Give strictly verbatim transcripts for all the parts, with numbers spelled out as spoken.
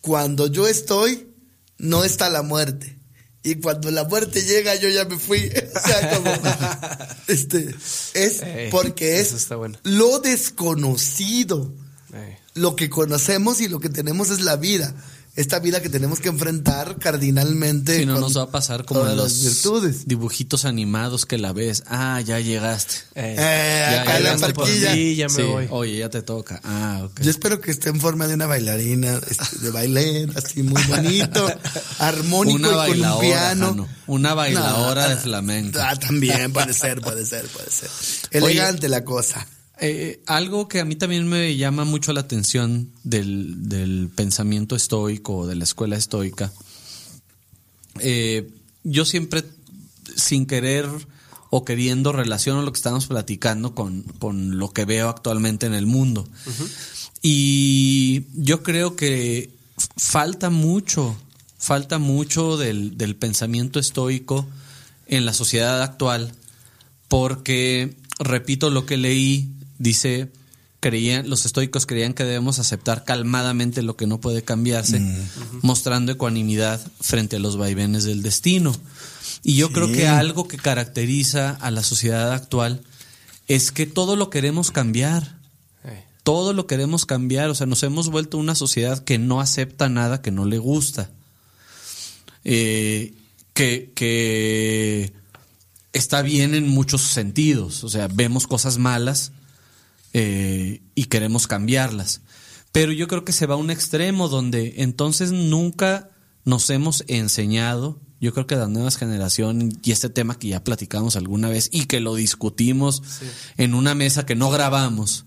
cuando yo estoy, no está la muerte. Y cuando la muerte llega, yo ya me fui. O sea, como... este, es Ey, porque es está bueno. lo desconocido. Ey. Lo que conocemos y lo que tenemos es la vida. Esta vida que tenemos que enfrentar cardinalmente. Si no con nos va a pasar como todas en las los virtudes. dibujitos animados que la ves. Ah, ya llegaste. Eh, Eh, Ya, acá ya la llegaste por barquilla. mí, ya me Sí, voy. oye, ya te toca. Ah, ok. Yo espero que esté en forma de una bailarina, este, de ballet, así muy bonito, armónico Una y con un bailadora, piano. Jano. Una bailadora No, de no, flamenco. Ah, también puede ser, puede ser, puede ser. Elegante la cosa. Eh, algo que a mí también me llama mucho la atención del, del pensamiento estoico o de la escuela estoica. Eh, yo siempre, sin querer o queriendo, relaciono lo que estamos platicando con, con lo que veo actualmente en el mundo. Uh-huh. Y yo creo que falta mucho, falta mucho del, del pensamiento estoico en la sociedad actual, porque, repito lo que leí, dice, creían, los estoicos creían que debemos aceptar calmadamente lo que no puede cambiarse, mm. uh-huh. mostrando ecuanimidad frente a los vaivenes del destino. Y yo sí. creo que algo que caracteriza a la sociedad actual es que todo lo queremos cambiar. Hey. Todo lo queremos cambiar. O sea, nos hemos vuelto una sociedad que no acepta nada que no le gusta. Eh, que, que está bien en muchos sentidos. O sea, vemos cosas malas Eh, y queremos cambiarlas. Pero yo creo que se va a un extremo donde entonces nunca nos hemos enseñado, yo creo que las nuevas generaciones, y este tema que ya platicamos alguna vez y que lo discutimos sí. en una mesa que no grabamos,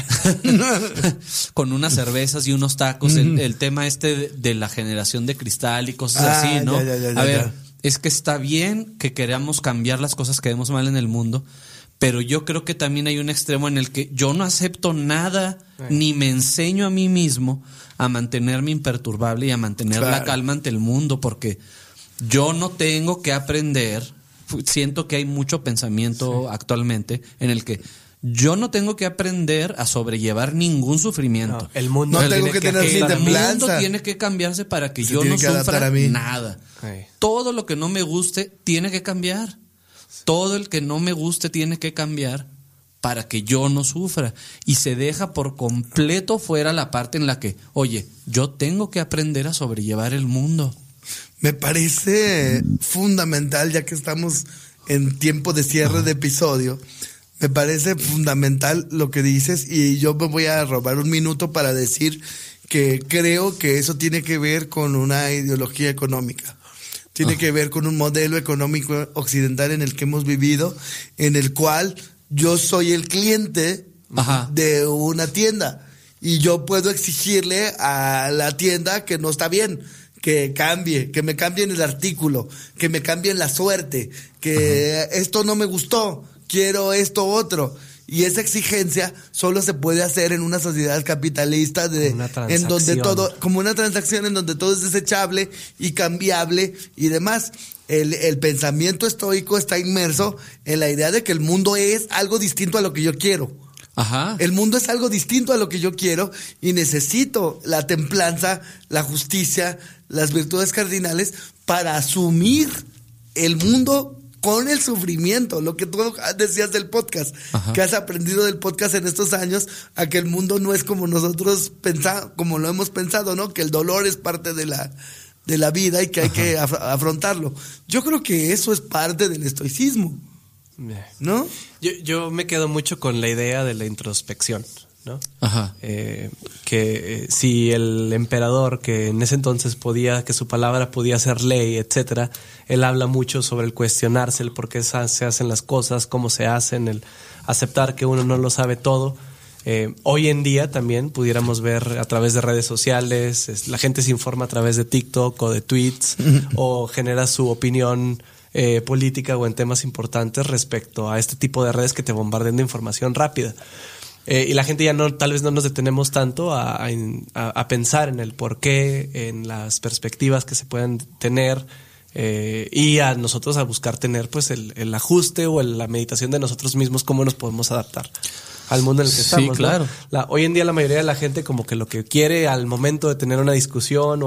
con unas cervezas y unos tacos, el, el tema este de, de la generación de cristal y cosas ah, así, ¿no? Ya, ya, ya, a ver, ya. es que está bien que queramos cambiar las cosas que vemos mal en el mundo, pero yo creo que también hay un extremo en el que yo no acepto nada, sí. ni me enseño a mí mismo a mantenerme imperturbable y a mantener claro. la calma ante el mundo, porque yo no tengo que aprender, siento que hay mucho pensamiento sí. actualmente en el que yo no tengo que aprender a sobrellevar ningún sufrimiento. No, el mundo no tengo que, que tener el mundo tiene que cambiarse para que Se yo no que sufra nada. Sí. Todo lo que no me guste tiene que cambiar. Todo el que no me guste tiene que cambiar para que yo no sufra. Y se deja por completo fuera la parte en la que, oye, yo tengo que aprender a sobrellevar el mundo. Me parece fundamental, ya que estamos en tiempo de cierre de episodio, me parece fundamental lo que dices, y yo me voy a robar un minuto para decir que creo que eso tiene que ver con una ideología económica. Tiene que ver con un modelo económico occidental en el que hemos vivido, en el cual yo soy el cliente Ajá. de una tienda y yo puedo exigirle a la tienda que no está bien, que cambie, que me cambien el artículo, que me cambien la suerte, que Ajá. esto no me gustó, quiero esto otro. Y esa exigencia solo se puede hacer en una sociedad capitalista de en donde todo, como una transacción en donde todo es desechable y cambiable y demás. El, el pensamiento estoico está inmerso en la idea de que el mundo es algo distinto a lo que yo quiero. Ajá. El mundo es algo distinto a lo que yo quiero y necesito la templanza, la justicia, las virtudes cardinales para asumir el mundo con el sufrimiento, lo que tú decías del podcast, Ajá. que has aprendido del podcast en estos años, a que el mundo no es como nosotros pensamos, como lo hemos pensado, ¿no? Que el dolor es parte de la, de la vida y que hay Ajá. que af- afrontarlo. Yo creo que eso es parte del estoicismo, ¿no? Yo, yo me quedo mucho con la idea de la introspección, ¿no? Ajá. Eh, que eh, si el emperador, que en ese entonces podía, que su palabra podía ser ley, etcétera, él habla mucho sobre el cuestionarse, el por qué se hacen las cosas, cómo se hacen, el aceptar que uno no lo sabe todo. Eh, hoy en día también pudiéramos ver a través de redes sociales, es, la gente se informa a través de TikTok o de tweets o genera su opinión eh, política o en temas importantes respecto a este tipo de redes que te bombardean de información rápida. Eh, y la gente ya no, tal vez no nos detenemos tanto a, a, a pensar en el por qué, en las perspectivas que se pueden tener, eh, y a nosotros a buscar tener pues el, el ajuste o el, la meditación de nosotros mismos, cómo nos podemos adaptar al mundo en el que sí, estamos. Claro. ¿No? La, hoy en día la mayoría de la gente como que lo que quiere al momento de tener una discusión o